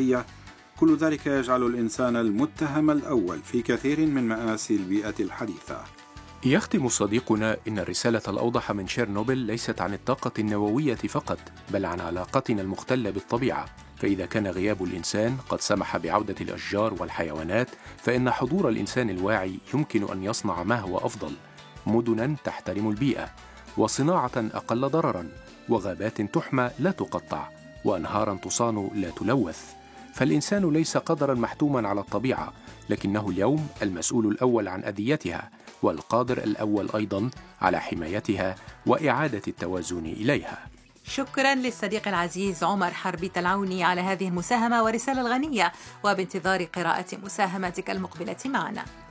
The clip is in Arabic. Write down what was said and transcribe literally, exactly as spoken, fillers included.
البيئية، كل ذلك يجعل الإنسان المتهم الأول في كثير من مآسي البيئة الحديثة. يختم صديقنا إن الرسالة الأوضح من تشيرنوبل ليست عن الطاقة النووية فقط، بل عن علاقتنا المختلة بالطبيعة. فإذا كان غياب الإنسان قد سمح بعودة الأشجار والحيوانات، فإن حضور الإنسان الواعي يمكن أن يصنع ما هو أفضل: مدناً تحترم البيئة، وصناعة أقل ضرراً، وغابات تحمى لا تقطع، وأنهاراً تصان لا تلوث. فالإنسان ليس قدراً محتوماً على الطبيعة، لكنه اليوم المسؤول الأول عن أذيتها، والقادر الأول أيضاً على حمايتها وإعادة التوازن إليها. شكراً للصديق العزيز عمر حربي تلعوني على هذه المساهمة ورسالة الغنية، وبانتظار قراءة مساهماتك المقبلة معنا.